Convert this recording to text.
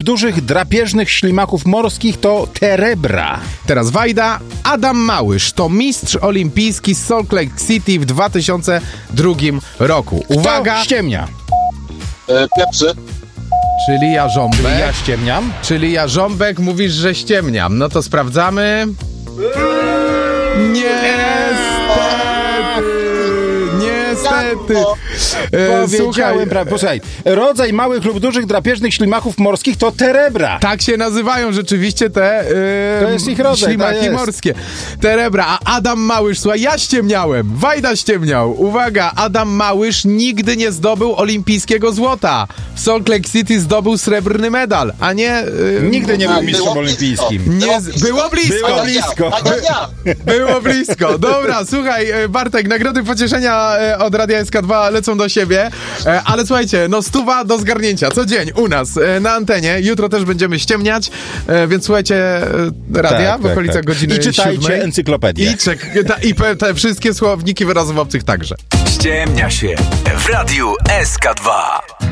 dużych drapieżnych ślimaków morskich to terebra. Teraz Wajda. Adam Małysz to mistrz olimpijski z Salt Lake City w 2002 roku. Uwaga, Kto ściemnia? Pieprzy. czyli Jarząbek. Ja ściemniam. Czyli Jarząbek, mówisz, że ściemniam. No to sprawdzamy. Niestety. Powiedziałem, posłuchaj, rodzaj małych lub dużych drapieżnych ślimaków morskich to terebra. Tak się nazywają rzeczywiście te To jest ich rodzaj, ślimaki to jest. morskie. Terebra, a Adam Małysz, słuchaj, ja ściemniałem, Wajda ściemniał. Uwaga, Adam Małysz nigdy nie zdobył olimpijskiego złota. W Salt Lake City zdobył srebrny medal, a nie... Nigdy nie był mistrzem było olimpijskim. Było blisko. Było blisko. Było blisko. Dobra, słuchaj, Bartek, nagrody pocieszenia od Radia SK2 lecą do siebie, ale słuchajcie, no 100 do zgarnięcia co dzień u nas na antenie. Jutro też będziemy ściemniać, więc słuchajcie radia w okolicach godziny I czytajcie 7. encyklopedię. I te wszystkie słowniki wyrazów obcych także. Ściemnia się w Radiu SK2.